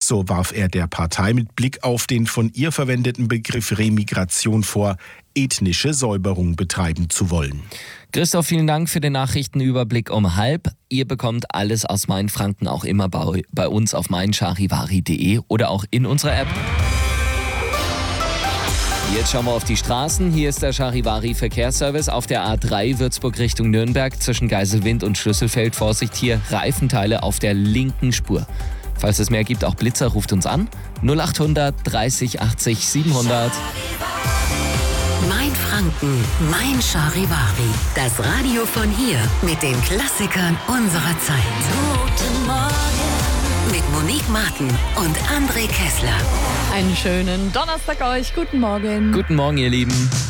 So warf er der Partei mit Blick auf den von ihr verwendeten Begriff Remigration vor, ethnische Säuberung betreiben zu wollen. Christoph, vielen Dank für den Nachrichtenüberblick um 12:30. Ihr bekommt alles aus Mainfranken auch immer bei uns auf meincharivari.de oder auch in unserer App. Jetzt schauen wir auf die Straßen. Hier ist der Charivari Verkehrsservice auf der A3 Würzburg Richtung Nürnberg zwischen Geiselwind und Schlüsselfeld. Vorsicht hier, Reifenteile auf der linken Spur. Falls es mehr gibt, auch Blitzer, ruft uns an. 0800 30 80 700. Mainfranken, Mein Charivari. Das Radio von hier mit den Klassikern unserer Zeit. Guten Morgen. Mit Monique Martin und André Kessler. Einen schönen Donnerstag euch. Guten Morgen. Guten Morgen, ihr Lieben.